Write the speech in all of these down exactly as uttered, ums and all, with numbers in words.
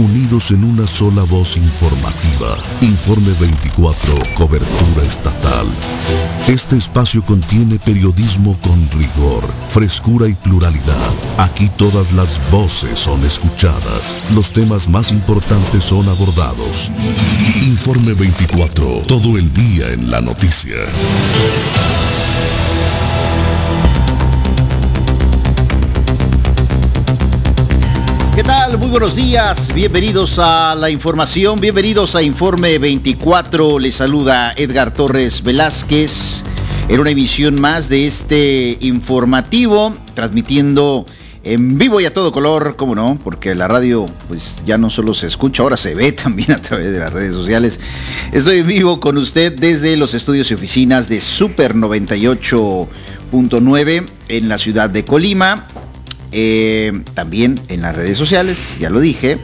unidos en una sola voz informativa. Informe veinticuatro, cobertura estatal. Este espacio contiene periodismo con rigor, frescura y pluralidad. Aquí todas las voces son escuchadas. Los temas más importantes son abordados. Informe veinticuatro, todo el día en la noticia. ¿Qué tal? Muy buenos días, bienvenidos a la información, bienvenidos a Informe veinticuatro, les saluda Edgar Torres Velázquez en una emisión más de este informativo, transmitiendo en vivo y a todo color, cómo no, porque la radio pues ya no solo se escucha, ahora se ve también a través de las redes sociales. Estoy en vivo con usted desde los estudios y oficinas de Super noventa y ocho punto nueve en la ciudad de Colima. Eh, también en las redes sociales, ya lo dije,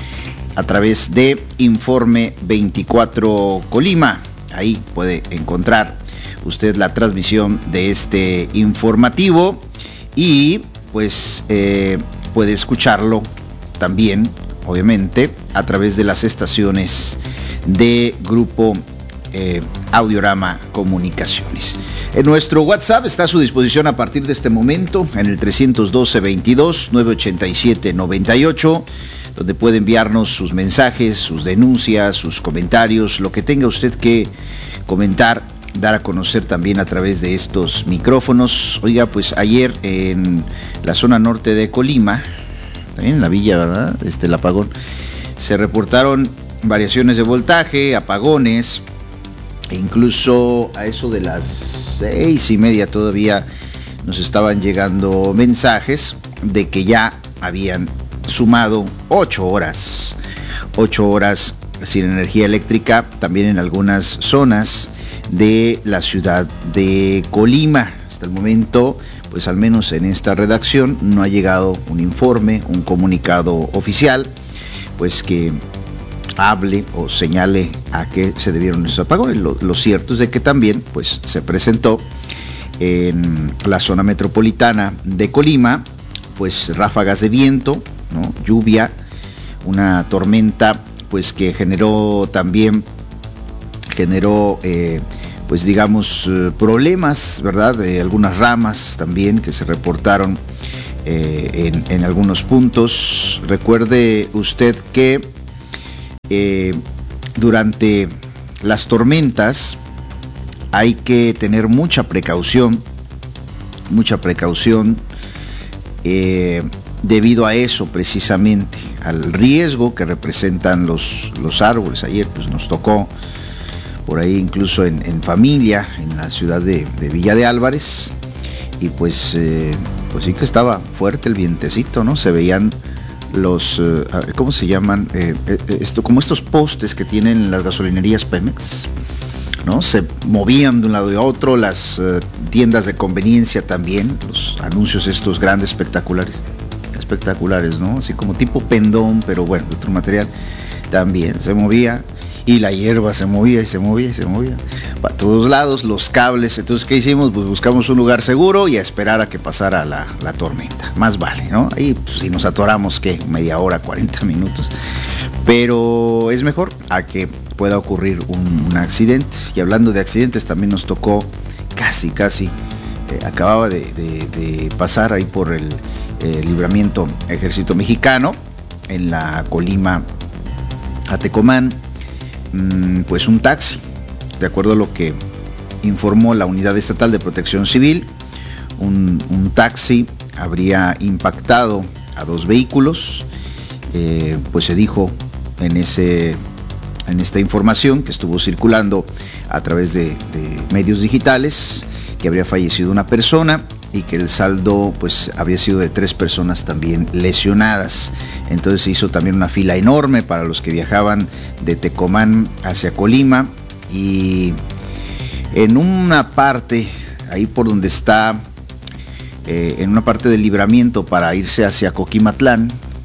a través de Informe veinticuatro Colima. Ahí puede encontrar usted la transmisión de este informativo y pues eh, puede escucharlo también, obviamente, a través de las estaciones de Grupo eh, Audiorama Comunicaciones. En nuestro WhatsApp está a su disposición a partir de este momento en el trescientos doce, veintidós, novecientos ochenta y siete, noventa y ocho, donde puede enviarnos sus mensajes, sus denuncias, sus comentarios, lo que tenga usted que comentar, dar a conocer también a través de estos micrófonos. Oiga, pues ayer en la zona norte de Colima, también en la villa, ¿verdad? Este, el apagón, se reportaron variaciones de voltaje, apagones. E incluso a eso de las seis y media todavía nos estaban llegando mensajes de que ya habían sumado ocho horas, ocho horas sin energía eléctrica, también en algunas zonas de la ciudad de Colima. Hasta el momento, pues al menos en esta redacción, no ha llegado un informe, un comunicado oficial, pues que hable o señale a qué se debieron esos apagones. Lo, lo cierto es de que también pues se presentó en la zona metropolitana de Colima pues ráfagas de viento, ¿no? Lluvia, una tormenta pues que generó también generó eh, pues digamos eh, problemas, ¿verdad? De algunas ramas también que se reportaron eh, en, en algunos puntos. Recuerde usted que Eh, durante las tormentas hay que tener mucha precaución, mucha precaución eh, debido a eso precisamente, al riesgo que representan los, los árboles. Ayer pues nos tocó por ahí incluso en, en familia, en la ciudad de, de Villa de Álvarez, y pues, eh, pues sí que estaba fuerte el vientecito, ¿no? Se veían los, uh, ¿cómo se llaman? Eh, esto, como estos postes que tienen las gasolinerías Pemex, ¿no? Se movían de un lado y a otro, las uh, tiendas de conveniencia también, los anuncios estos grandes, espectaculares, espectaculares, ¿no? Así como tipo pendón, pero bueno, de otro material, también se movía. Y la hierba se movía y se movía y se movía para todos lados, los cables. Entonces, ¿qué hicimos? Pues buscamos un lugar seguro y a esperar a que pasara la, la tormenta. Más vale, ¿no? Ahí pues, si nos atoramos, ¿qué? Media hora, cuarenta minutos. Pero es mejor a que pueda ocurrir un, un accidente. Y hablando de accidentes, también nos tocó casi, casi, eh, acababa de, de, de pasar ahí por el eh, libramiento Ejército Mexicano, en la Colima a Tecomán, pues un taxi, de acuerdo a lo que informó la Unidad Estatal de Protección Civil, un, un taxi habría impactado a dos vehículos. Eh, pues se dijo en ese en esta información que estuvo circulando a través de, de medios digitales que habría fallecido una persona y que el saldo pues habría sido de tres personas también lesionadas. Entonces se hizo también una fila enorme para los que viajaban de Tecomán hacia Colima, y en una parte, ahí por donde está, eh, en una parte del libramiento para irse hacia Coquimatlán,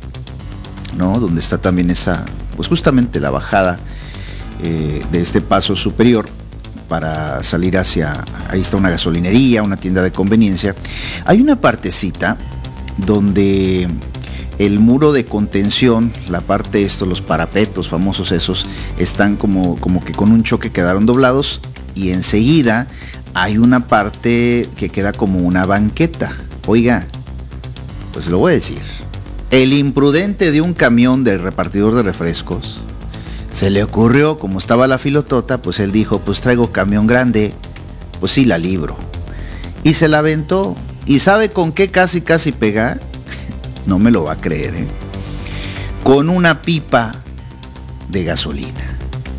¿no? Donde está también esa, pues justamente la bajada eh, de este paso superior, para salir hacia, ahí está una gasolinería, una tienda de conveniencia. Hay una partecita donde el muro de contención, la parte de esto, los parapetos famosos esos, están como, como que con un choque quedaron doblados y enseguida hay una parte que queda como una banqueta. Oiga, pues lo voy a decir. El imprudente de un camión de repartidor de refrescos se le ocurrió, como estaba la filotota, pues él dijo, pues traigo camión grande, pues sí la libro. Y se la aventó. ¿Y sabe con qué casi casi pega? No me lo va a creer, ¿eh? Con una pipa de gasolina.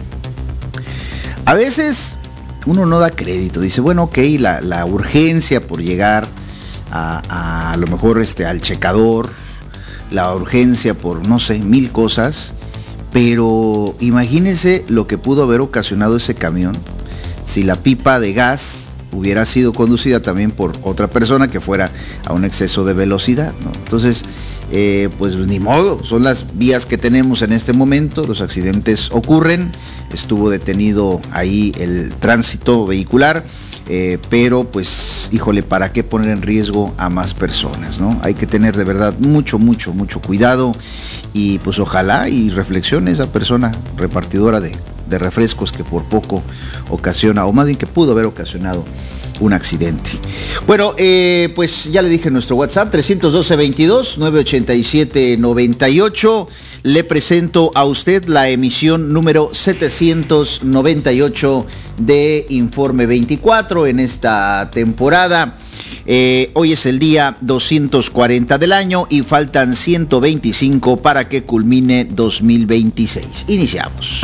A veces uno no da crédito, dice, bueno, ok, la, la urgencia por llegar a, a, a lo mejor este, al checador, la urgencia por, no sé, mil cosas, pero imagínense lo que pudo haber ocasionado ese camión si la pipa de gas hubiera sido conducida también por otra persona que fuera a un exceso de velocidad, ¿no? Entonces, eh, pues ni modo, son las vías que tenemos en este momento, los accidentes ocurren, estuvo detenido ahí el tránsito vehicular, eh, pero pues, híjole, ¿para qué poner en riesgo a más personas, no? Hay que tener de verdad mucho, mucho, mucho cuidado y pues ojalá y reflexione esa persona repartidora de, de refrescos que por poco ocasiona, o más bien que pudo haber ocasionado un accidente. Bueno, eh, pues ya le dije en nuestro WhatsApp, trescientos doce, veintidós, novecientos ochenta y siete, noventa y ocho. Le presento a usted la emisión número setecientos noventa y ocho de Informe veinticuatro en esta temporada. Eh, hoy es el día doscientos cuarenta del año y faltan ciento veinticinco para que culmine dos mil veintiséis. Iniciamos.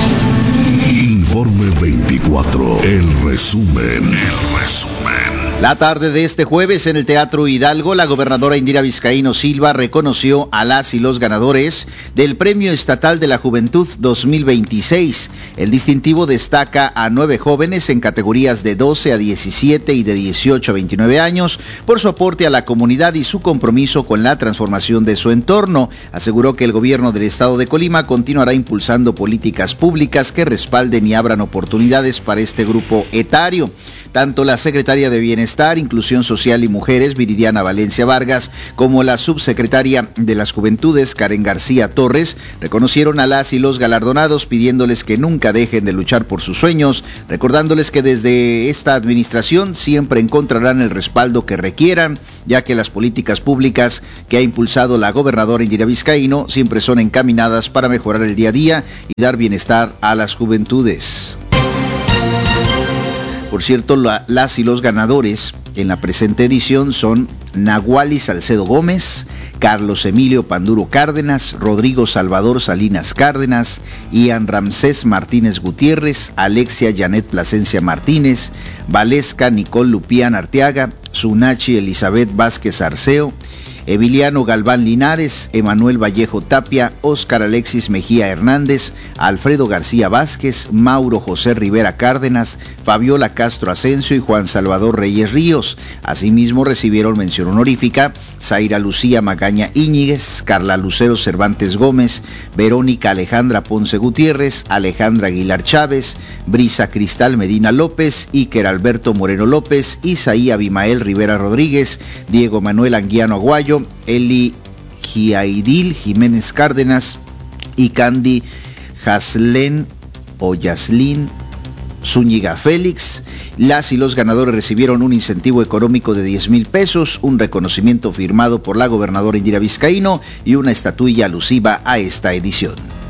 Informe veinticuatro, el resumen, el resumen. La tarde de este jueves en el Teatro Hidalgo, la gobernadora Indira Vizcaíno Silva reconoció a las y los ganadores del Premio Estatal de la Juventud dos mil veintiséis. El distintivo destaca a nueve jóvenes en categorías de doce a diecisiete y de dieciocho a veintinueve años por su aporte a la comunidad y su compromiso con la transformación de su entorno. Aseguró que el gobierno del estado de Colima continuará impulsando políticas públicas que respalden y abran oportunidades para este grupo etario. Tanto la secretaria de Bienestar, Inclusión Social y Mujeres, Viridiana Valencia Vargas, como la subsecretaria de las Juventudes, Karen García Torres, reconocieron a las y los galardonados pidiéndoles que nunca dejen de luchar por sus sueños, recordándoles que desde esta administración siempre encontrarán el respaldo que requieran, ya que las políticas públicas que ha impulsado la gobernadora Indira Vizcaíno siempre son encaminadas para mejorar el día a día y dar bienestar a las juventudes. Por cierto, la, las y los ganadores en la presente edición son Nahuali Salcedo Gómez, Carlos Emilio Panduro Cárdenas, Rodrigo Salvador Salinas Cárdenas, Ian Ramsés Martínez Gutiérrez, Alexia Janet Plasencia Martínez, Valesca Nicole Lupián Arteaga, Sunachi Elizabeth Vázquez Arceo, Emiliano Galván Linares, Emanuel Vallejo Tapia, Óscar Alexis Mejía Hernández, Alfredo García Vázquez, Mauro José Rivera Cárdenas, Fabiola Castro Asensio y Juan Salvador Reyes Ríos. Asimismo recibieron mención honorífica Zaira Lucía Magaña Íñiguez, Carla Lucero Cervantes Gómez, Verónica Alejandra Ponce Gutiérrez, Alejandra Aguilar Chávez, Brisa Cristal Medina López, Iker Alberto Moreno López, Isaí Abimael Rivera Rodríguez, Diego Manuel Anguiano Aguayo, Eli Giaidil Jiménez Cárdenas y Candy Jaslén o Yaslín Zúñiga Félix. Las y los ganadores recibieron un incentivo económico de diez mil pesos, un reconocimiento firmado por la gobernadora Indira Vizcaíno y una estatuilla alusiva a esta edición.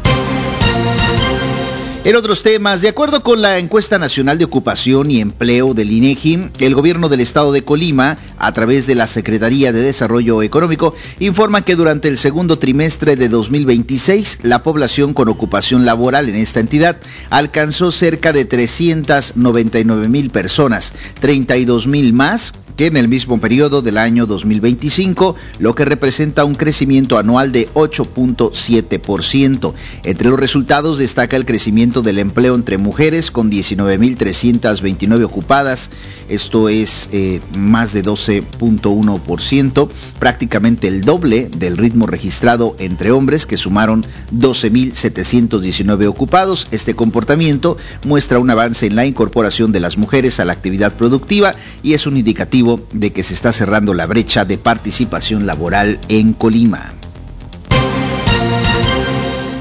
En otros temas, de acuerdo con la encuesta nacional de ocupación y empleo del INEGI, el gobierno del estado de Colima, a través de la Secretaría de Desarrollo Económico, informa que durante el segundo trimestre de dos mil veintiséis, la población con ocupación laboral en esta entidad alcanzó cerca de trescientas noventa y nueve mil personas, treinta y dos mil más que en el mismo periodo del año dos mil veinticinco, lo que representa un crecimiento anual de ocho punto siete por ciento. Entre los resultados destaca el crecimiento del empleo entre mujeres con diecinueve mil trescientas veintinueve ocupadas, esto es eh, más de doce punto uno por ciento, prácticamente el doble del ritmo registrado entre hombres que sumaron doce mil setecientos diecinueve ocupados. Este comportamiento muestra un avance en la incorporación de las mujeres a la actividad productiva y es un indicativo de que se está cerrando la brecha de participación laboral en Colima.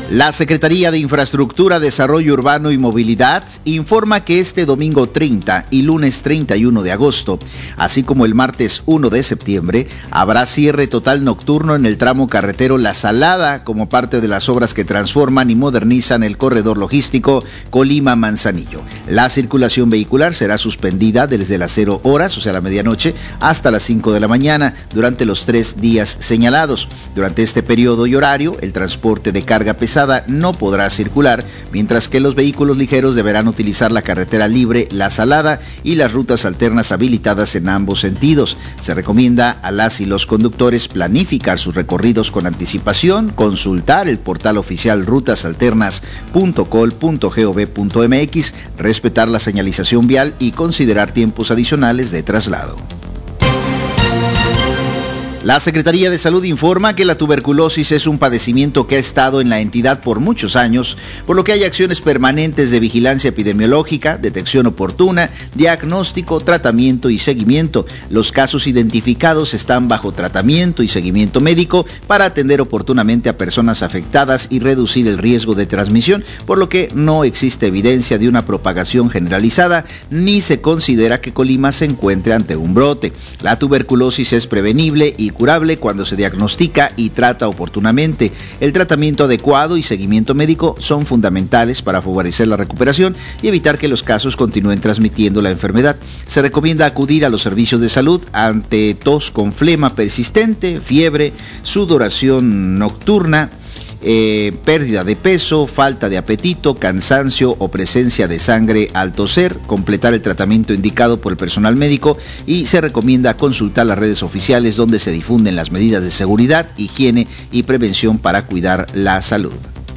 La Secretaría de Infraestructura, Desarrollo Urbano y Movilidad informa que este domingo treinta y lunes treinta y uno de agosto, así como el martes uno de septiembre, habrá cierre total nocturno en el tramo carretero La Salada como parte de las obras que transforman y modernizan el corredor logístico Colima-Manzanillo. La circulación vehicular será suspendida desde las cero horas, o sea la medianoche, hasta las cinco de la mañana durante los tres días señalados. Durante este periodo y horario, el transporte de carga pesada no podrá circular, mientras que los vehículos ligeros deberán utilizar la carretera libre La Salada y las rutas alternas habilitadas en ambos sentidos. Se recomienda a las y los conductores planificar sus recorridos con anticipación, consultar el portal oficial rutas alternas punto col punto gov punto mx, respetar la señalización vial y considerar tiempos adicionales de traslado. La Secretaría de Salud informa que la tuberculosis es un padecimiento que ha estado en la entidad por muchos años, por lo que hay acciones permanentes de vigilancia epidemiológica, detección oportuna, diagnóstico, tratamiento y seguimiento. Los casos identificados están bajo tratamiento y seguimiento médico para atender oportunamente a personas afectadas y reducir el riesgo de transmisión, por lo que no existe evidencia de una propagación generalizada ni se considera que Colima se encuentre ante un brote. La tuberculosis es prevenible y curable cuando se diagnostica y trata oportunamente. El tratamiento adecuado y seguimiento médico son fundamentales para favorecer la recuperación y evitar que los casos continúen transmitiendo la enfermedad. Se recomienda acudir a los servicios de salud ante tos con flema persistente, fiebre, sudoración nocturna, Eh, pérdida de peso, falta de apetito, cansancio o presencia de sangre al toser, completar el tratamiento indicado por el personal médico y se recomienda consultar las redes oficiales donde se difunden las medidas de seguridad, higiene y prevención para cuidar la salud.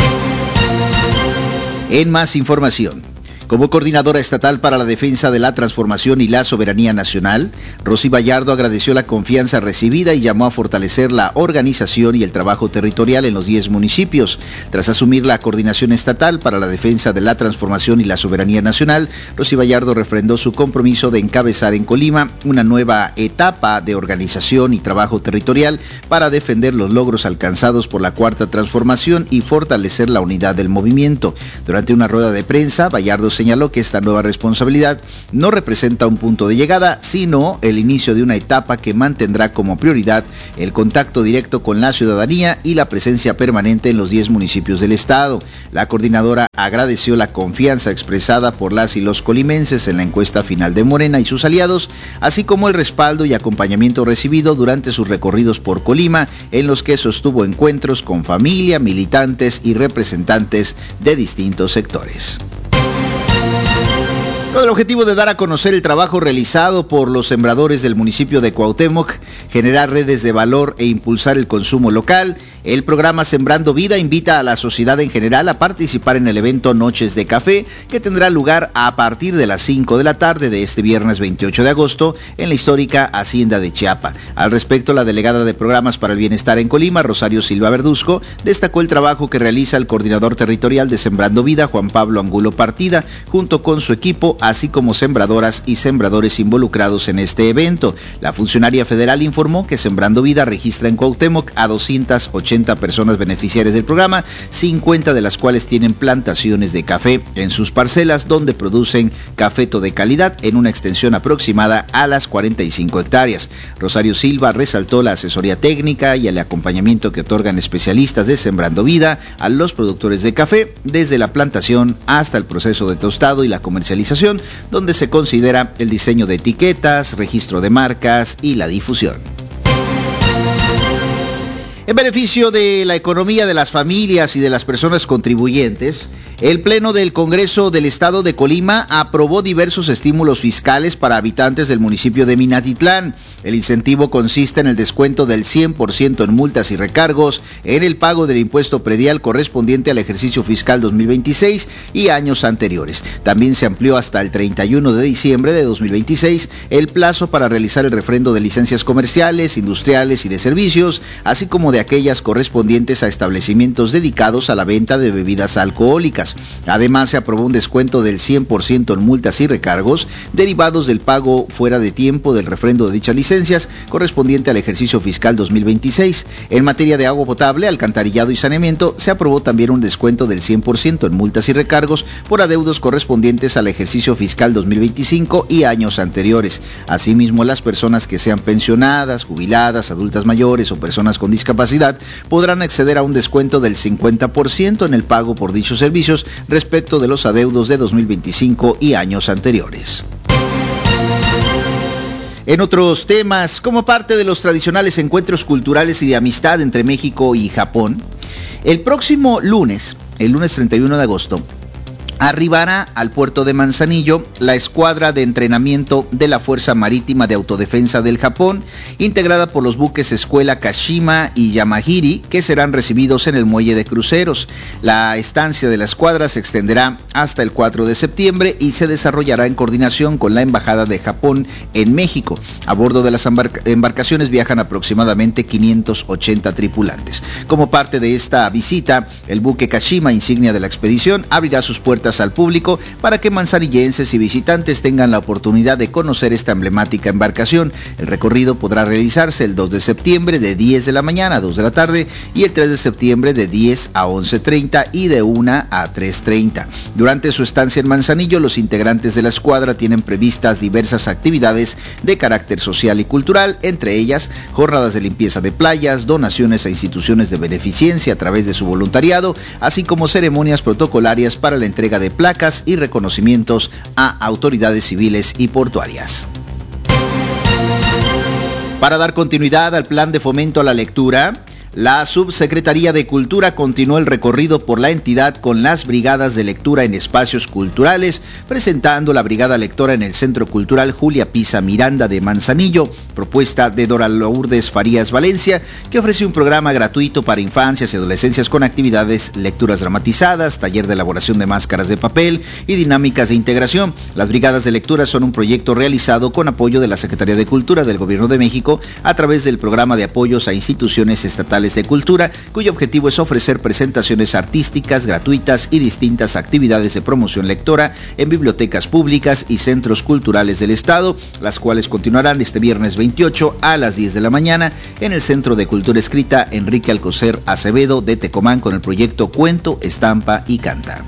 En más información, como coordinadora estatal para la defensa de la transformación y la soberanía nacional, Rosy Vallardo agradeció la confianza recibida y llamó a fortalecer la organización y el trabajo territorial en los diez municipios. Tras asumir la coordinación estatal para la defensa de la transformación y la soberanía nacional, Rosy Vallardo refrendó su compromiso de encabezar en Colima una nueva etapa de organización y trabajo territorial para defender los logros alcanzados por la Cuarta Transformación y fortalecer la unidad del movimiento. Durante una rueda de prensa, Vallardo señaló que esta nueva responsabilidad no representa un punto de llegada, sino el inicio de una etapa que mantendrá como prioridad el contacto directo con la ciudadanía y la presencia permanente en los diez municipios del estado. La coordinadora agradeció la confianza expresada por las y los colimenses en la encuesta final de Morena y sus aliados, así como el respaldo y acompañamiento recibido durante sus recorridos por Colima, en los que sostuvo encuentros con familia, militantes y representantes de distintos sectores. Con el objetivo de dar a conocer el trabajo realizado por los sembradores del municipio de Cuauhtémoc, generar redes de valor e impulsar el consumo local, el programa Sembrando Vida invita a la sociedad en general a participar en el evento Noches de Café, que tendrá lugar a partir de las cinco de la tarde de este viernes veintiocho de agosto en la histórica Hacienda de Chiapa. Al respecto, la delegada de Programas para el Bienestar en Colima, Rosario Silva Verduzco, destacó el trabajo que realiza el coordinador territorial de Sembrando Vida, Juan Pablo Angulo Partida, junto con su equipo, así como sembradoras y sembradores involucrados en este evento. La funcionaria federal informó que Sembrando Vida registra en Cuauhtémoc a doscientas ochenta personas beneficiarias del programa, cincuenta de las cuales tienen plantaciones de café en sus parcelas, donde producen cafeto de calidad en una extensión aproximada a las cuarenta y cinco hectáreas. Rosario Silva resaltó la asesoría técnica y el acompañamiento que otorgan especialistas de Sembrando Vida a los productores de café, desde la plantación hasta el proceso de tostado y la comercialización, donde se considera el diseño de etiquetas, registro de marcas y la difusión. En beneficio de la economía de las familias y de las personas contribuyentes, el Pleno del Congreso del Estado de Colima aprobó diversos estímulos fiscales para habitantes del municipio de Minatitlán. El incentivo consiste en el descuento del cien por ciento en multas y recargos, en el pago del impuesto predial correspondiente al ejercicio fiscal dos mil veintiséis y años anteriores. También se amplió hasta el treinta y uno de diciembre de dos mil veintiséis el plazo para realizar el refrendo de licencias comerciales, industriales y de servicios, así como de de aquellas correspondientes a establecimientos dedicados a la venta de bebidas alcohólicas. Además, se aprobó un descuento del cien por ciento en multas y recargos derivados del pago fuera de tiempo del refrendo de dichas licencias correspondiente al ejercicio fiscal dos mil veintiséis. En materia de agua potable, alcantarillado y saneamiento, se aprobó también un descuento del cien por ciento en multas y recargos por adeudos correspondientes al ejercicio fiscal dos mil veinticinco y años anteriores. Asimismo, las personas que sean pensionadas, jubiladas, adultas mayores o personas con discapacidad podrán acceder a un descuento del cincuenta por ciento en el pago por dichos servicios respecto de los adeudos de dos mil veinticinco y años anteriores. En otros temas, como parte de los tradicionales encuentros culturales y de amistad entre México y Japón, el próximo lunes, el lunes treinta y uno de agosto, arribará al puerto de Manzanillo la escuadra de entrenamiento de la Fuerza Marítima de Autodefensa del Japón, integrada por los buques Escuela Kashima y Yamagiri, que serán recibidos en el muelle de cruceros. La estancia de la escuadra se extenderá hasta el cuatro de septiembre y se desarrollará en coordinación con la Embajada de Japón en México. A bordo de las embarc- embarcaciones viajan aproximadamente quinientos ochenta tripulantes. Como parte de esta visita, el buque Kashima, insignia de la expedición, abrirá sus puertas al público para que manzanillenses y visitantes tengan la oportunidad de conocer esta emblemática embarcación. El recorrido podrá realizarse el dos de septiembre de diez de la mañana a dos de la tarde y el tres de septiembre de diez a once treinta y de una a tres treinta. Durante su estancia en Manzanillo, los integrantes de la escuadra tienen previstas diversas actividades de carácter social y cultural, entre ellas jornadas de limpieza de playas, donaciones a instituciones de beneficencia a través de su voluntariado, así como ceremonias protocolarias para la entrega de placas y reconocimientos a autoridades civiles y portuarias. Para dar continuidad al plan de fomento a la lectura, la Subsecretaría de Cultura continuó el recorrido por la entidad con las brigadas de lectura en espacios culturales, presentando la brigada lectora en el Centro Cultural Julia Pisa Miranda de Manzanillo, propuesta de Dora Lourdes Farías Valencia, que ofrece un programa gratuito para infancias y adolescencias con actividades, lecturas dramatizadas, taller de elaboración de máscaras de papel y dinámicas de integración. Las brigadas de lectura son un proyecto realizado con apoyo de la Secretaría de Cultura del Gobierno de México a través del Programa de Apoyos a Instituciones Estatales de Cultura, cuyo objetivo es ofrecer presentaciones artísticas gratuitas y distintas actividades de promoción lectora en bibliotecas públicas y centros culturales del Estado, las cuales continuarán este viernes veintiocho a las diez de la mañana en el Centro de Cultura Escrita Enrique Alcocer Acevedo de Tecomán con el proyecto Cuento, Estampa y Canta.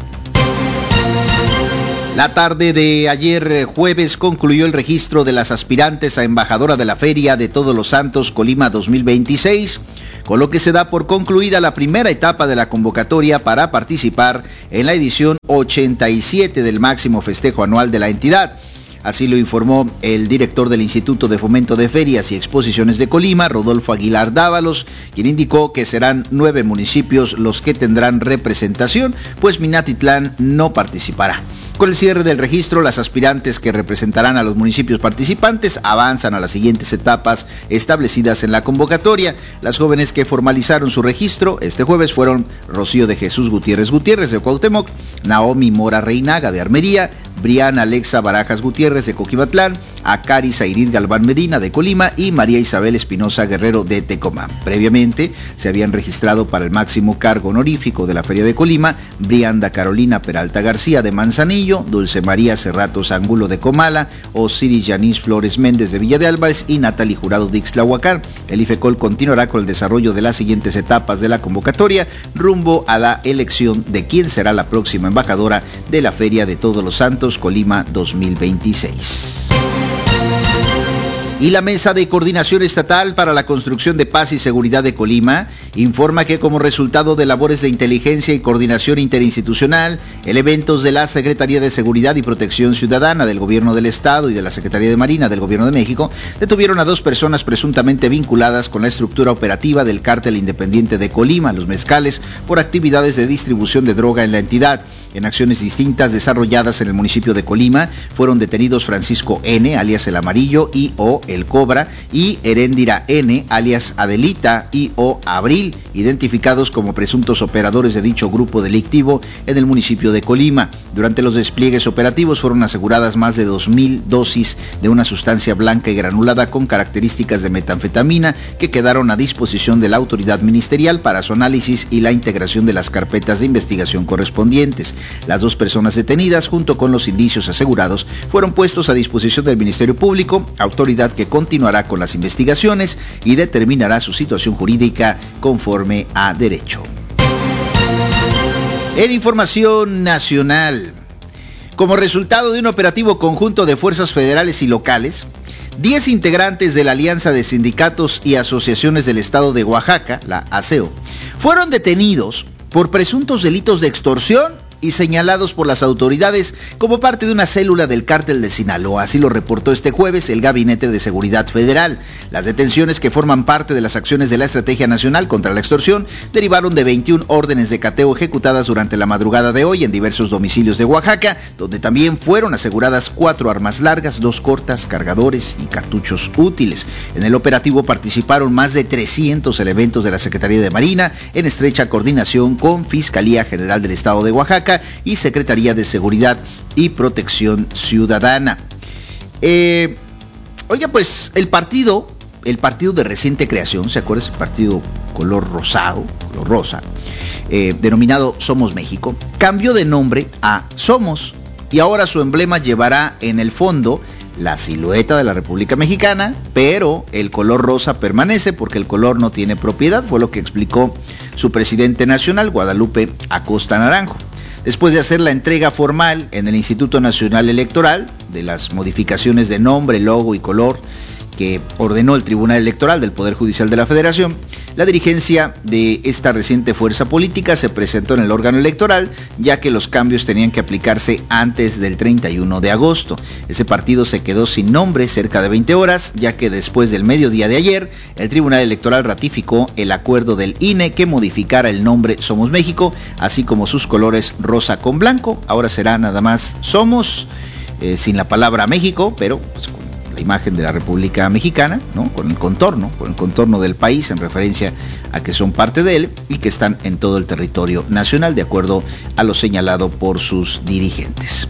La tarde de ayer jueves concluyó el registro de las aspirantes a embajadora de la Feria de Todos los Santos Colima dos mil veintiséis, con lo que se da por concluida la primera etapa de la convocatoria para participar en la edición ochenta y siete del máximo festejo anual de la entidad. Así lo informó el director del Instituto de Fomento de Ferias y Exposiciones de Colima, Rodolfo Aguilar Dávalos, quien indicó que serán nueve municipios los que tendrán representación, pues Minatitlán no participará. Con el cierre del registro, las aspirantes que representarán a los municipios participantes avanzan a las siguientes etapas establecidas en la convocatoria. Las jóvenes que formalizaron su registro este jueves fueron Rocío de Jesús Gutiérrez Gutiérrez de Cuauhtémoc, Naomi Mora Reinaga de Armería, Briana Alexa Barajas Gutiérrez de Coquimatlán, Akari Zairid Galván Medina de Colima y María Isabel Espinosa Guerrero de Tecomán. Previamente se habían registrado para el máximo cargo honorífico de la Feria de Colima Brianda Carolina Peralta García de Manzanillo, Dulce María Cerratos Angulo de Comala, Osiris Yanis Flores Méndez de Villa de Álvarez y Natalie Jurado de Ixtlahuacán. El IFECOL continuará con el desarrollo de las siguientes etapas de la convocatoria rumbo a la elección de quién será la próxima embajadora de la Feria de Todos los Santos Colima dos mil veintiséis. Y la Mesa de Coordinación Estatal para la Construcción de Paz y Seguridad de Colima informa que como resultado de labores de inteligencia y coordinación interinstitucional, elementos de la Secretaría de Seguridad y Protección Ciudadana del Gobierno del Estado y de la Secretaría de Marina del Gobierno de México detuvieron a dos personas presuntamente vinculadas con la estructura operativa del Cártel Independiente de Colima, Los Mezcales, por actividades de distribución de droga en la entidad. En acciones distintas desarrolladas en el municipio de Colima, fueron detenidos Francisco N., alias El Amarillo, y O. El Cobra, y Heréndira N, alias Adelita y o Abril, identificados como presuntos operadores de dicho grupo delictivo en el municipio de Colima. Durante los despliegues operativos fueron aseguradas más de dos mil dosis de una sustancia blanca y granulada con características de metanfetamina que quedaron a disposición de la autoridad ministerial para su análisis y la integración de las carpetas de investigación correspondientes. Las dos personas detenidas, junto con los indicios asegurados, fueron puestos a disposición del Ministerio Público, autoridad que continuará con las investigaciones y determinará su situación jurídica conforme a derecho. En información nacional, como resultado de un operativo conjunto de fuerzas federales y locales, diez integrantes de la Alianza de Sindicatos y Asociaciones del Estado de Oaxaca, la A S E O, fueron detenidos por presuntos delitos de extorsión y señalados por las autoridades como parte de una célula del cártel de Sinaloa. Así lo reportó este jueves el Gabinete de Seguridad Federal. Las detenciones, que forman parte de las acciones de la Estrategia Nacional contra la Extorsión, derivaron de veintiún órdenes de cateo ejecutadas durante la madrugada de hoy en diversos domicilios de Oaxaca, donde también fueron aseguradas cuatro armas largas, dos cortas, cargadores y cartuchos útiles. En el operativo participaron más de trescientos elementos de la Secretaría de Marina, en estrecha coordinación con Fiscalía General del Estado de Oaxaca y Secretaría de Seguridad y Protección Ciudadana. Eh, oiga, pues el partido, el partido de reciente creación, ¿se acuerda ese partido color rosado, color rosa, eh, denominado Somos México, cambió de nombre a Somos, y ahora su emblema llevará en el fondo la silueta de la República Mexicana, pero el color rosa permanece porque el color no tiene propiedad, fue lo que explicó su presidente nacional, Guadalupe Acosta Naranjo. Después de hacer la entrega formal en el Instituto Nacional Electoral de las modificaciones de nombre, logo y color que ordenó el Tribunal Electoral del Poder Judicial de la Federación, la dirigencia de esta reciente fuerza política se presentó en el órgano electoral, ya que los cambios tenían que aplicarse antes del treinta y uno de agosto. Ese partido se quedó sin nombre cerca de veinte horas, ya que después del mediodía de ayer, el Tribunal Electoral ratificó el acuerdo del I N E que modificara el nombre Somos México, así como sus colores rosa con blanco. Ahora será nada más Somos, eh, sin la palabra México, pero pues, con la imagen de la República Mexicana, ¿no? Con el contorno, con el contorno del país en referencia a que son parte de él y que están en todo el territorio nacional, de acuerdo a lo señalado por sus dirigentes.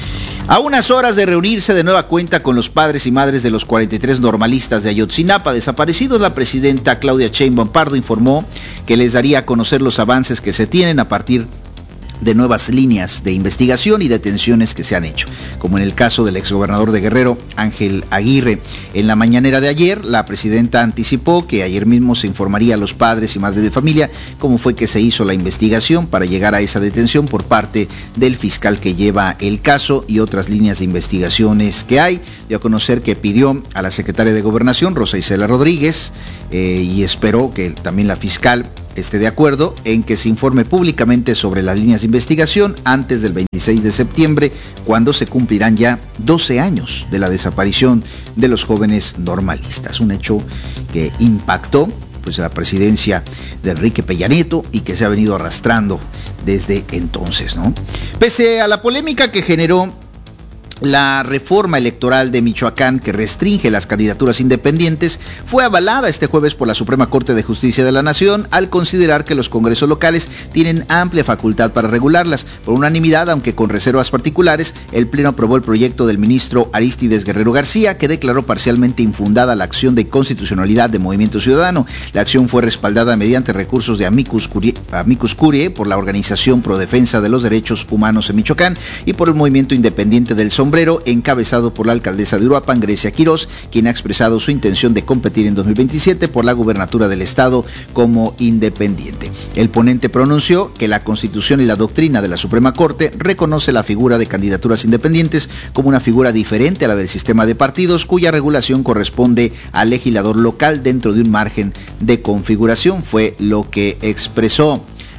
A unas horas de reunirse de nueva cuenta con los padres y madres de los cuarenta y tres normalistas de Ayotzinapa desaparecidos, la presidenta Claudia Sheinbaum Pardo informó que les daría a conocer los avances que se tienen a partir de nuevas líneas de investigación y detenciones que se han hecho, como en el caso del exgobernador de Guerrero, Ángel Aguirre. En la mañanera de ayer, la presidenta anticipó que ayer mismo se informaría a los padres y madres de familia cómo fue que se hizo la investigación para llegar a esa detención por parte del fiscal que lleva el caso y otras líneas de investigaciones que hay. Dio a conocer que pidió a la secretaria de Gobernación, Rosa Isela Rodríguez, eh, y espero que también la fiscal esté de acuerdo en que se informe públicamente sobre las líneas de investigación antes del veintiséis de septiembre, cuando se cumplirán ya doce años de la desaparición de los jóvenes normalistas. Un hecho que impactó pues la presidencia de Enrique Peña Nieto y que se ha venido arrastrando desde entonces, ¿no? Pese a la polémica que generó la reforma electoral de Michoacán que restringe las candidaturas independientes, fue avalada este jueves por la Suprema Corte de Justicia de la Nación al considerar que los congresos locales tienen amplia facultad para regularlas. Por unanimidad, aunque con reservas particulares, el Pleno aprobó el proyecto del ministro Arístides Guerrero García, que declaró parcialmente infundada la acción de constitucionalidad de Movimiento Ciudadano. La acción fue respaldada mediante recursos de amicus curiae, amicus curiae por la Organización Pro Defensa de los Derechos Humanos en Michoacán y por el Movimiento Independiente del Sombrero, encabezado por la alcaldesa de Uruapan, Grecia Quirós, quien ha expresado su intención de competir en dos mil veintisiete por la gubernatura del estado como independiente. El ponente pronunció que la Constitución y la doctrina de la Suprema Corte reconoce la figura de candidaturas independientes como una figura diferente a la del sistema de partidos, cuya regulación corresponde al legislador local dentro de un margen de configuración, fue lo que expresó.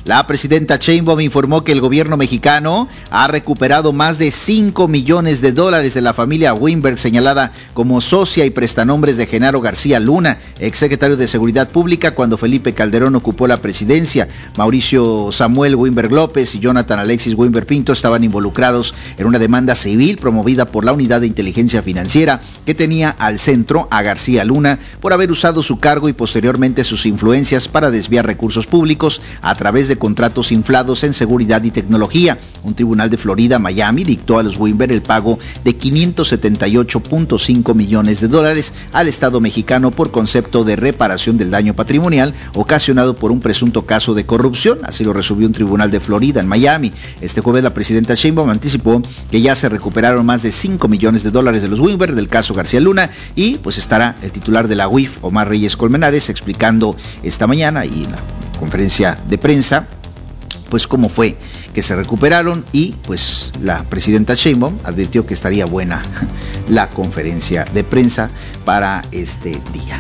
La presidenta Sheinbaum informó que el gobierno mexicano ha recuperado más de cinco millones de dólares de la familia Weinberg, señalada como socia y prestanombres de Genaro García Luna, exsecretario de Seguridad Pública cuando Felipe Calderón ocupó la presidencia. Mauricio Samuel Weinberg López y Jonathan Alexis Weinberg Pinto estaban involucrados en una demanda civil promovida por la Unidad de Inteligencia Financiera que tenía al centro a García Luna por haber usado su cargo y posteriormente sus influencias para desviar recursos públicos a través de contratos inflados en seguridad y tecnología. Un tribunal de Florida, Miami, dictó a los Weinberg el pago de quinientos setenta y ocho punto cinco millones de dólares al Estado mexicano por concepto de reparación del daño patrimonial ocasionado por un presunto caso de corrupción. Así lo resolvió un tribunal de Florida en Miami. Este jueves la presidenta Sheinbaum anticipó que ya se recuperaron más de cinco millones de dólares de los Weinberg del caso García Luna y pues estará el titular de la U I F, Omar Reyes Colmenares, explicando esta mañana y en la conferencia de prensa pues cómo fue que se recuperaron y pues la presidenta Sheinbaum advirtió que estaría buena la conferencia de prensa para este día.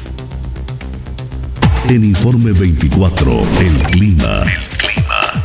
En Informe veinticuatro, el clima. El clima.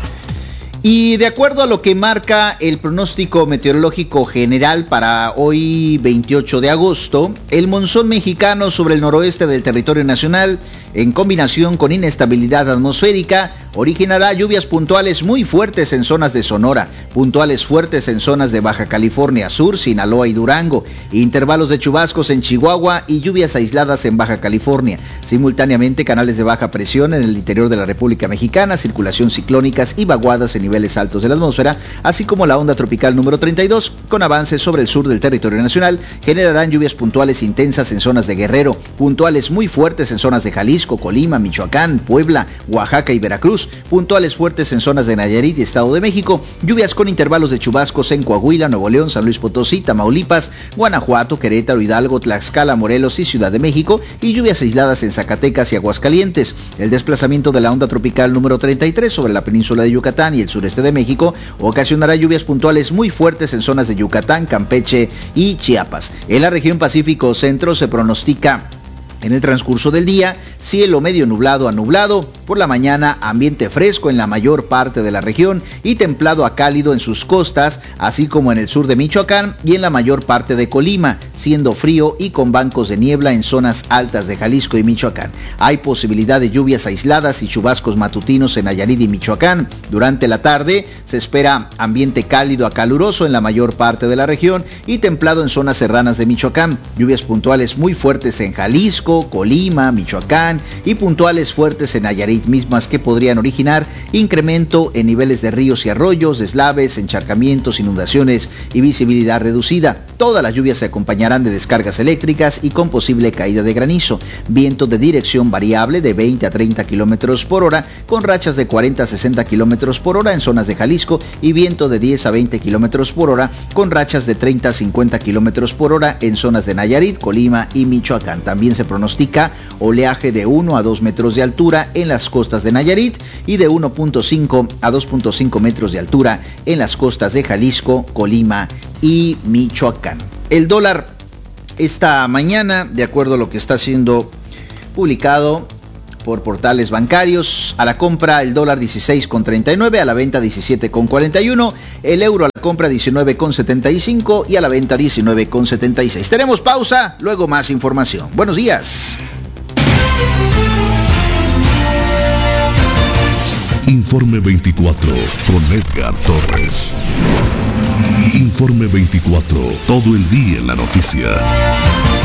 Y de acuerdo a lo que marca el pronóstico meteorológico general para hoy veintiocho de agosto, el monzón mexicano sobre el noroeste del territorio nacional, en combinación con inestabilidad atmosférica, originará lluvias puntuales muy fuertes en zonas de Sonora, puntuales fuertes en zonas de Baja California Sur, Sinaloa y Durango, intervalos de chubascos en Chihuahua y lluvias aisladas en Baja California. Simultáneamente, canales de baja presión en el interior de la República Mexicana, circulación ciclónicas y vaguadas en niveles altos de la atmósfera, así como la onda tropical número treinta y dos, con avances sobre el sur del territorio nacional, generarán lluvias puntuales intensas en zonas de Guerrero, puntuales muy fuertes en zonas de Jalisco, Colima, Michoacán, Puebla, Oaxaca y Veracruz, puntuales fuertes en zonas de Nayarit y Estado de México, lluvias con intervalos de chubascos en Coahuila, Nuevo León, San Luis Potosí, Tamaulipas, Guanajuato, Querétaro, Hidalgo, Tlaxcala, Morelos y Ciudad de México, y lluvias aisladas en Zacatecas y Aguascalientes. El desplazamiento de la onda tropical número treinta y tres sobre la península de Yucatán y el sureste de México ocasionará lluvias puntuales muy fuertes en zonas de Yucatán, Campeche y Chiapas. En la región Pacífico Centro se pronostica en el transcurso del día, cielo medio nublado a nublado, por la mañana ambiente fresco en la mayor parte de la región y templado a cálido en sus costas, así como en el sur de Michoacán y en la mayor parte de Colima, siendo frío y con bancos de niebla en zonas altas de Jalisco y Michoacán. Hay posibilidad de lluvias aisladas y chubascos matutinos en Nayarit y Michoacán. Durante la tarde se espera ambiente cálido a caluroso en la mayor parte de la región y templado en zonas serranas de Michoacán. Lluvias puntuales muy fuertes en Jalisco, Colima, Michoacán y puntuales fuertes en Nayarit, mismas que podrían originar incremento en niveles de ríos y arroyos, deslaves, encharcamientos, inundaciones y visibilidad reducida. Todas las lluvias se acompañarán de descargas eléctricas y con posible caída de granizo. Viento de dirección variable de veinte a treinta kilómetros por hora, con rachas de cuarenta a sesenta kilómetros por hora en zonas de Jalisco y viento de diez a veinte kilómetros por hora, con rachas de treinta a cincuenta kilómetros por hora en zonas de Nayarit, Colima y Michoacán. También se pronostica oleaje de uno a dos metros de altura en las costas de Nayarit y de uno punto cinco a dos punto cinco metros de altura en las costas de Jalisco, Colima y Michoacán. El dólar esta mañana, de acuerdo a lo que está siendo publicado por portales bancarios, a la compra el dólar dieciséis con treinta y nueve, a la venta diecisiete con cuarenta y uno, el euro a la compra diecinueve con setenta y cinco y a la venta diecinueve con setenta y seis. Tenemos pausa, luego más información. Buenos días. Informe veinticuatro con Edgar Torres. Informe veinticuatro, todo el día en la noticia.